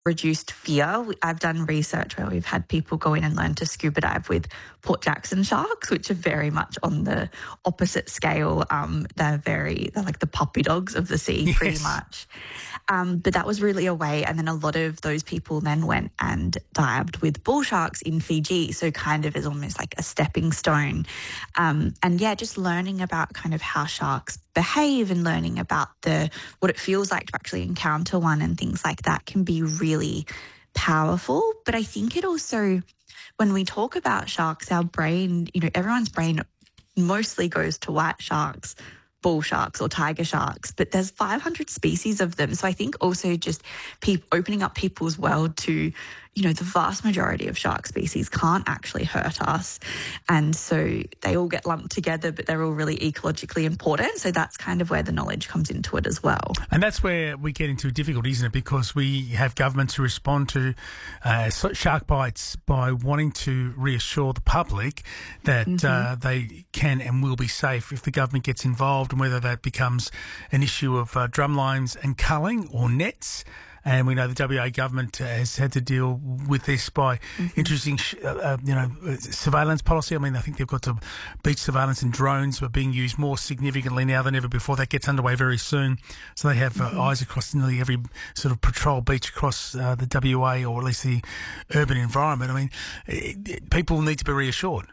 reduced fear. I've done research where we've had people go in and learn to scuba dive with Port Jackson sharks, which are very much on the opposite scale. They're like the puppy dogs of the sea, pretty much. But that was really a way. And then a lot of those people then went and dived with bull sharks in Fiji. So kind of as almost like a stepping stone. Just learning about kind of how sharks behave and learning about what it feels like to actually encounter one and things like that can be really powerful. But I think it also, when we talk about sharks, our brain, everyone's brain mostly goes to white sharks, bull sharks or tiger sharks, but there's 500 species of them. So I think also just opening up people's world to, the vast majority of shark species can't actually hurt us. And so they all get lumped together, but they're all really ecologically important. So that's kind of where the knowledge comes into it as well. And that's where we get into difficulty, isn't it? Because we have governments who respond to shark bites by wanting to reassure the public that they can and will be safe if the government gets involved, and whether that becomes an issue of drumlines and culling or nets. And we know the WA government has had to deal with this by introducing, surveillance policy. I mean, I think they've got to beach surveillance and drones are being used more significantly now than ever before. That gets underway very soon. So they have eyes across nearly every sort of patrol beach across the WA, or at least the urban environment. I mean, people need to be reassured.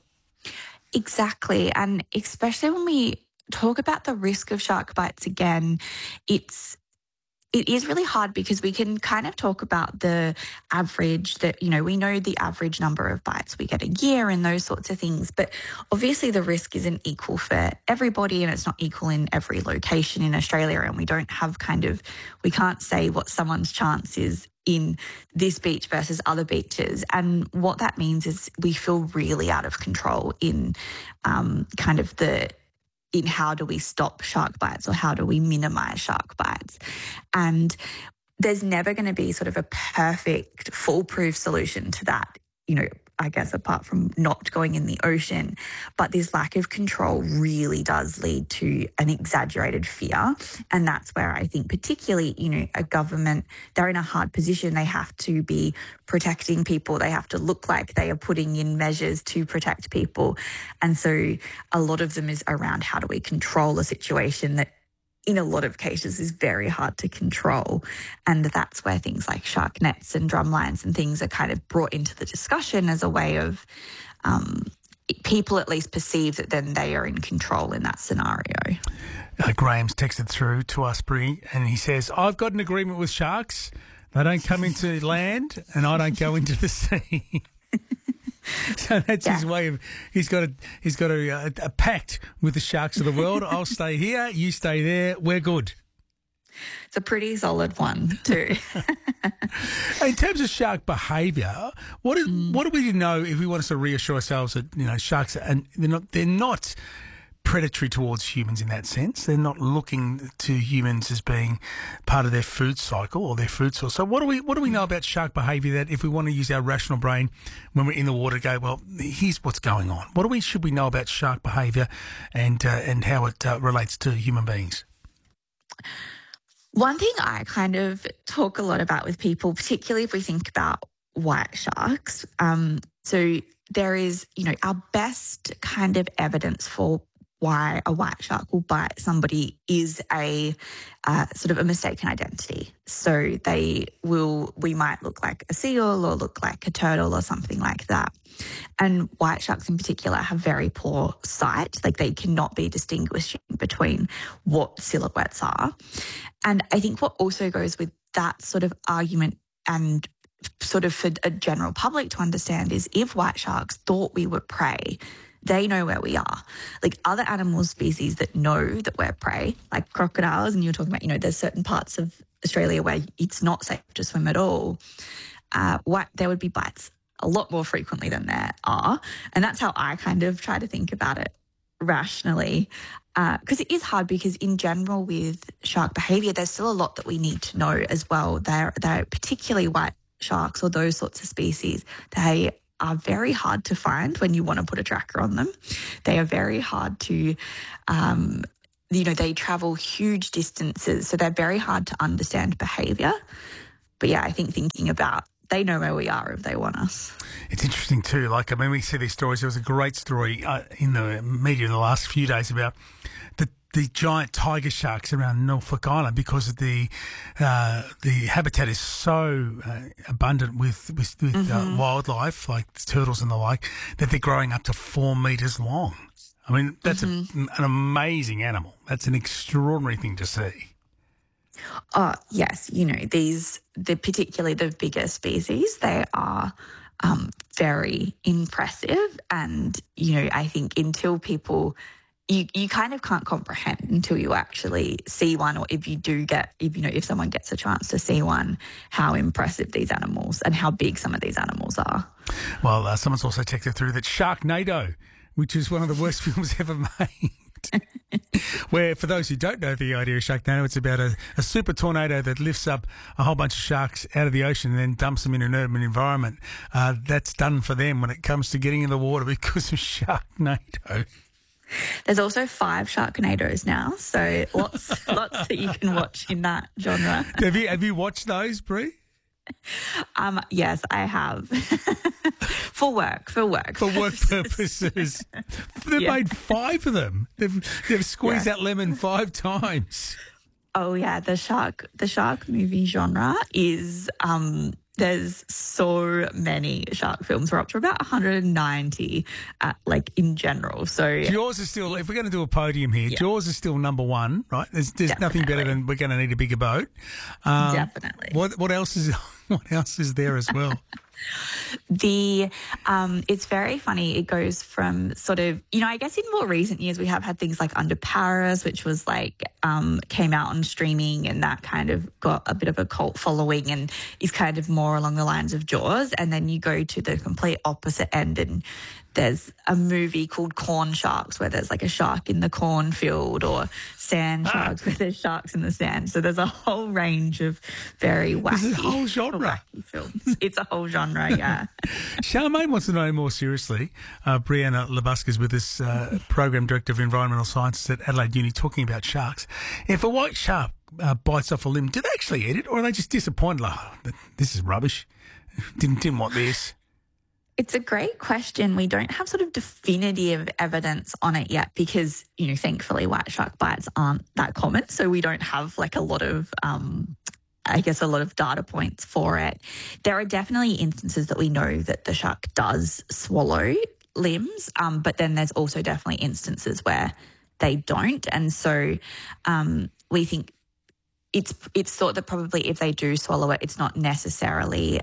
Exactly. And especially when we talk about the risk of shark bites again, it is really hard because we can kind of talk about the average that, we know the average number of bites we get a year and those sorts of things. But obviously the risk isn't equal for everybody, and it's not equal in every location in Australia. And we don't have we can't say what someone's chance is in this beach versus other beaches. And what that means is we feel really out of control in in how do we stop shark bites, or how do we minimize shark bites. And there's never going to be sort of a perfect, foolproof solution to that, I guess, apart from not going in the ocean. But this lack of control really does lead to an exaggerated fear. And that's where I think particularly, a government, they're in a hard position. They have to be protecting people. They have to look like they are putting in measures to protect people. And so a lot of them is around how do we control a situation that in a lot of cases is very hard to control. And that's where things like shark nets and drum lines and things are kind of brought into the discussion as a way of people at least perceive that then they are in control in that scenario. Graham's texted through to us, Bri, and he says, I've got an agreement with sharks. They don't come into land and I don't go into the sea. So that's his way of. He's got a pact with the sharks of the world. I'll stay here, you stay there. We're good. It's a pretty solid one too. In terms of shark behaviour, what do we know if we want us to reassure ourselves that sharks and they're not predatory towards humans in that sense. They're not looking to humans as being part of their food cycle or their food source. So what do we know about shark behaviour that if we want to use our rational brain when we're in the water, go, well, here's what's going on. Should we know about shark behaviour and how it relates to human beings? One thing I kind of talk a lot about with people, particularly if we think about white sharks, so there is, our best kind of evidence for why a white shark will bite somebody is a sort of a mistaken identity. So we might look like a seal or look like a turtle or something like that. And white sharks in particular have very poor sight. Like they cannot be distinguishing between what silhouettes are. And I think what also goes with that sort of argument and sort of for a general public to understand is if white sharks thought we were prey, they know where we are. Like other animal species that know that we're prey, like crocodiles, and you're talking about, there's certain parts of Australia where it's not safe to swim at all. There would be bites a lot more frequently than there are. And that's how I kind of try to think about it rationally. Because it is hard because in general with shark behaviour, there's still a lot that we need to know as well. They're particularly white sharks or those sorts of species, they are very hard to find when you want to put a tracker on them. They are very hard to, they travel huge distances, so they're very hard to understand behaviour. But yeah, I think thinking about, they know where we are if they want us. It's interesting too. Like, I mean, we see these stories. There was a great story in the media in the last few days about the giant tiger sharks around Norfolk Island, because of the habitat is so abundant with wildlife like turtles and the like, that they're growing up to 4 metres long. I mean, that's an amazing animal. That's an extraordinary thing to see. Oh, yes. You know, particularly the bigger species, they are very impressive. And, you know, I think until people, you kind of can't comprehend until you actually see one, or if someone gets a chance to see one, how impressive these animals and how big some of these animals are. Well, someone's also texted through that Sharknado, which is one of the worst films ever made. Where, for those who don't know the idea of Sharknado, it's about a super tornado that lifts up a whole bunch of sharks out of the ocean and then dumps them in an urban environment. That's done for them when it comes to getting in the water because of Sharknado. There's also 5 Sharknadoes now, so lots that you can watch in that genre. Have you watched those, Brie? Yes, I have. For work purposes. They've made 5 of them. They've squeezed that lemon 5 times. Oh yeah, the shark movie genre is there's so many shark films. We're up to about 190, in general. So Jaws is still, if we're going to do a podium here, Jaws is still number 1, right? There's nothing better than We're Going to Need a Bigger Boat. Definitely. What else is there as well? It's very funny. It goes from sort of, you know, I guess in more recent years we have had things like Under Paris, which was came out on streaming, and that kind of got a bit of a cult following and is kind of more along the lines of Jaws. And then you go to the complete opposite end, and there's a movie called Corn Sharks where there's like a shark in the cornfield, or Sand Sharks where there's sharks in the sand. So there's a whole range of very wacky, whole genre. Wacky films. It's a whole genre, yeah. Charmaine wants to know more seriously. Brianna Labusca is with us, Program Director of Environmental Sciences at Adelaide Uni, talking about sharks. If a white shark bites off a limb, do they actually eat it, or are they just disappointed? Like, this is rubbish. Didn't want this. It's a great question. We don't have sort of definitive evidence on it yet because, you know, thankfully white shark bites aren't that common. So we don't have a lot of, a lot of data points for it. There are definitely instances that we know that the shark does swallow limbs, but then there's also definitely instances where they don't. And so we think it's thought that probably if they do swallow it, it's not necessarily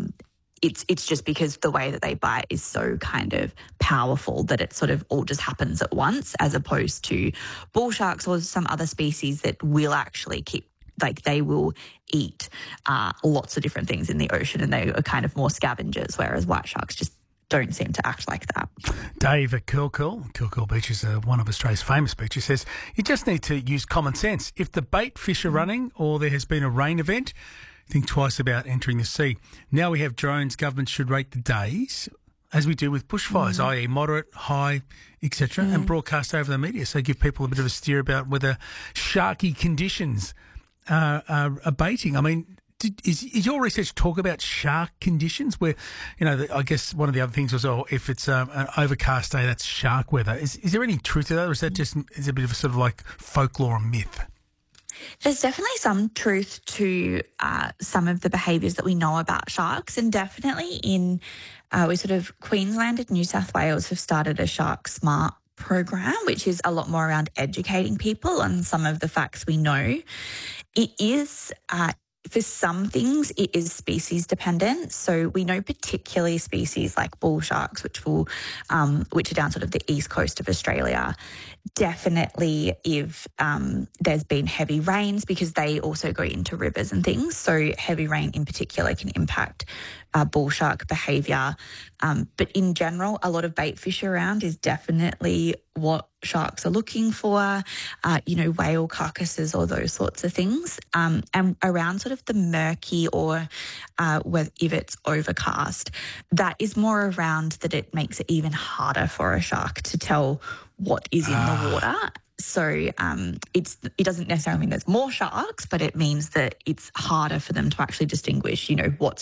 it's just because the way that they bite is so kind of powerful that it sort of all just happens at once, as opposed to bull sharks or some other species that will actually they will eat lots of different things in the ocean, and they are kind of more scavengers, whereas white sharks just don't seem to act like that. Dave at Curl Beach is one of Australia's famous beaches, says you just need to use common sense. If the bait fish are running or there has been a rain event, think twice about entering the sea. Now we have drones. Government should rate the days, as we do with bushfires, i.e. moderate, high, etc., and broadcast over the media. So give people a bit of a steer about whether sharky conditions are abating. I mean, is your research talk about shark conditions where, you know, I guess one of the other things was, if it's an overcast day, that's shark weather. Is there any truth to that, or is that just a bit of a sort of like folklore and myth? There's definitely some truth to some of the behaviours that we know about sharks, and definitely in Queensland and New South Wales have started a Shark Smart program, which is a lot more around educating people on some of the facts we know. It is for some things, it is species dependent. So we know particularly species like bull sharks, which are down sort of the east coast of Australia. Definitely if there's been heavy rains, because they also go into rivers and things. So heavy rain in particular can impact bull shark behaviour. But in general, a lot of bait fish around is definitely what sharks are looking for, whale carcasses or those sorts of things. And around sort of the murky or if it's overcast, that is more around that it makes it even harder for a shark to tell what is in the water. So it doesn't necessarily mean there's more sharks, but it means that it's harder for them to actually distinguish, what's